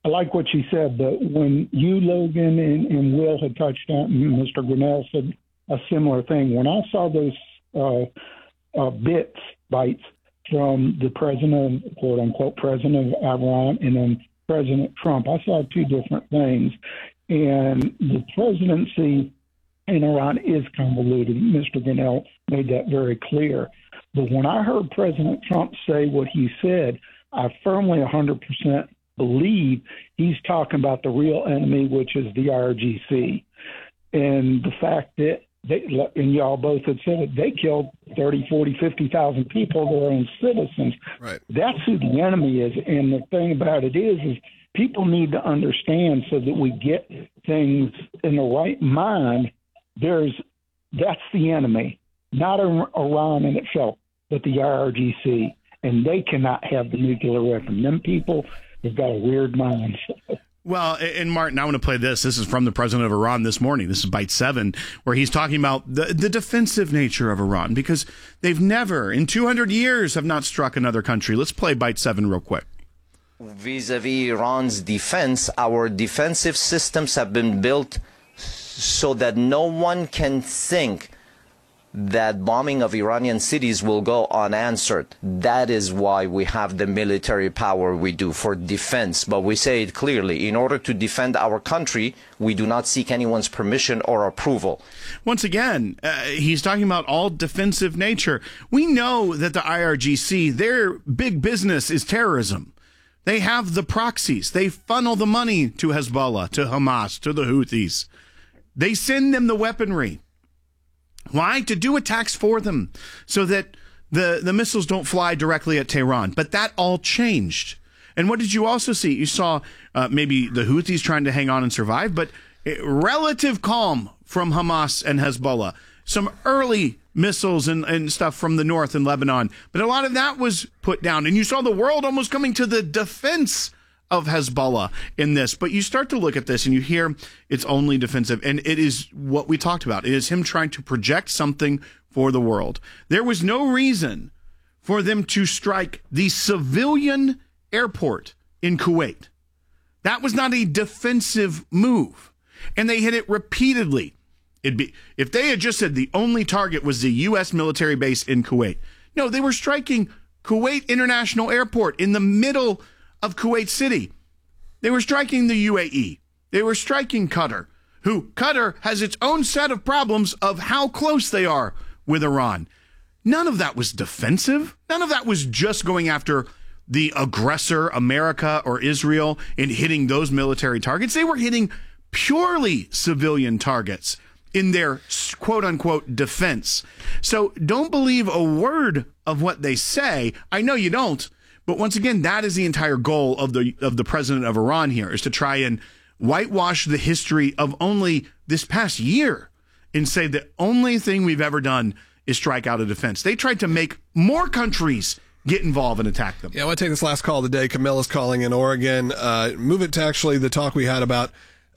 I like what you said, but when you, Logan, and Will had touched on, and Mr. Grinnell said a similar thing. When I saw those bites from the president, quote unquote, president of Iran, and then President Trump, I saw two different things. And the presidency in Iran is convoluted. Mr. Grinnell made that very clear. But when I heard President Trump say what he said, I firmly 100% believe he's talking about the real enemy, which is the IRGC. And the fact that and y'all both had said it, they killed 30, 40, 50,000 people, their own citizens. Right. That's who the enemy is. And the thing about it is people need to understand so that we get things in the right mind. That's the enemy, not Iran in itself, but the IRGC. And they cannot have the nuclear weapon. Them people have got a weird mind. Well, and Martin, I want to play this. This is from the president of Iran this morning. This is Bite 7, where he's talking about the defensive nature of Iran, because they've never, in 200 years, have not struck another country. Let's play Bite 7 real quick. Vis-a-vis Iran's defense, our defensive systems have been built so that no one can think that bombing of Iranian cities will go unanswered. That is why we have the military power we do, for defense. But we say it clearly, in order to defend our country, we do not seek anyone's permission or approval. Once again, he's talking about all defensive nature. We know that the IRGC, their big business is terrorism. They have the proxies. They funnel the money to Hezbollah, to Hamas, to the Houthis. They send them the weaponry. Why? To do attacks for them so that the missiles don't fly directly at Tehran. But that all changed. And what did you also see? You saw maybe the Houthis trying to hang on and survive, but relative calm from Hamas and Hezbollah. Some early missiles and stuff from the north in Lebanon. But a lot of that was put down. And you saw the world almost coming to the defense of Hezbollah in this. But you start to look at this and you hear it's only defensive. And it is what we talked about. It is him trying to project something for the world. There was no reason for them to strike the civilian airport in Kuwait. That was not a defensive move. And they hit it repeatedly. If they had just said the only target was the U.S. military base in Kuwait. No, they were striking Kuwait International Airport in the middle of Kuwait City. They were striking the UAE. They were striking Qatar, who Qatar has its own set of problems of how close they are with Iran. None of that was defensive. None of that was just going after the aggressor, America or Israel, and hitting those military targets. They were hitting purely civilian targets in their quote-unquote defense. So don't believe a word of what they say. I know you don't. But once again, that is the entire goal of the president of Iran here, is to try and whitewash the history of only this past year and say the only thing we've ever done is strike out of defense. They tried to make more countries get involved and attack them. Yeah, I want to take this last call of the day. Camilla's calling in Oregon. Move it to actually the talk we had about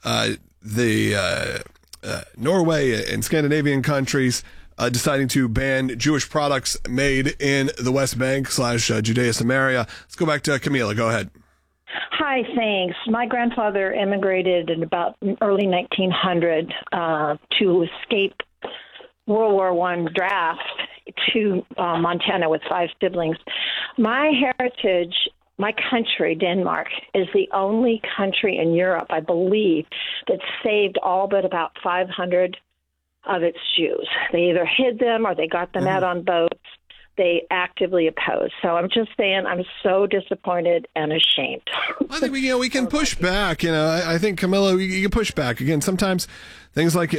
the Norway and Scandinavian countries deciding to ban Jewish products made in the West Bank / Judea Samaria. Let's go back to Camilla. Go ahead. Hi, thanks. My grandfather immigrated in about early 1900 to escape World War I draft to Montana with 5 siblings. My heritage, my country, Denmark, is the only country in Europe, I believe, that saved all but about 500 of its Jews. They either hid them or they got them out on boats. They actively oppose. So I'm just saying, I'm so disappointed and ashamed. I think we can push back. I think, Camilla, you can push back. Again, sometimes things like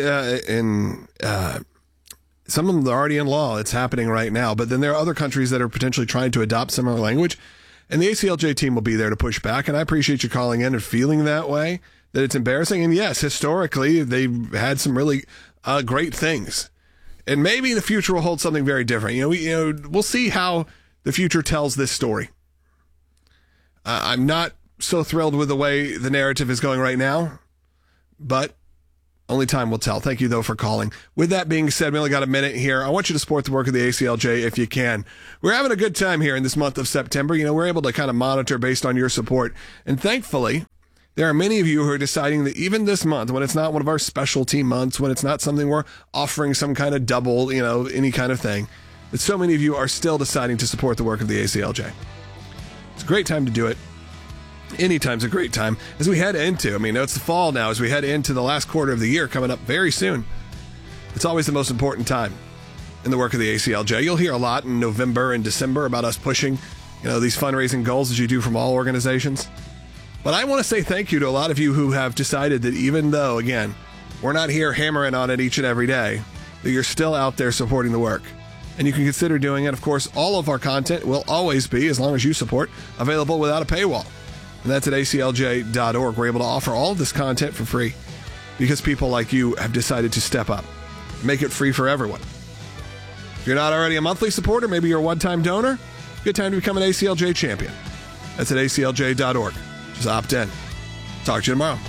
some of them are already in law. It's happening right now. But then there are other countries that are potentially trying to adopt similar language. And the ACLJ team will be there to push back. And I appreciate you calling in and feeling that way, that it's embarrassing. And yes, historically, they've had some really great things. And maybe the future will hold something very different. We'll see how the future tells this story. I'm not so thrilled with the way the narrative is going right now, but only time will tell. Thank you, though, for calling. With that being said, we only got a minute here. I want you to support the work of the ACLJ if you can. We're having a good time here in this month of September. We're able to kind of monitor based on your support. And thankfully, There are many of you who are deciding that even this month, when it's not one of our specialty months, when it's not something we're offering some kind of double, any kind of thing, that so many of you are still deciding to support the work of the ACLJ. It's a great time to do it. Anytime's a great time. As we head into, it's the fall now, as we head into the last quarter of the year coming up very soon. It's always the most important time in the work of the ACLJ. You'll hear a lot in November and December about us pushing, these fundraising goals as you do from all organizations. But I want to say thank you to a lot of you who have decided that even though, again, we're not here hammering on it each and every day, that you're still out there supporting the work. And you can consider doing it. Of course, all of our content will always be, as long as you support, available without a paywall. And that's at aclj.org. We're able to offer all of this content for free because people like you have decided to step up, make it free for everyone. If you're not already a monthly supporter, maybe you're a one-time donor, good time to become an ACLJ champion. That's at aclj.org. Just opt in. Talk to you tomorrow.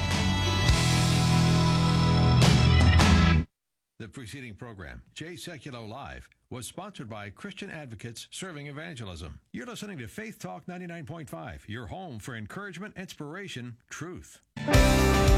The preceding program, Jay Sekulow Live, was sponsored by Christian Advocates Serving Evangelism. You're listening to Faith Talk 99.5, your home for encouragement, inspiration, truth.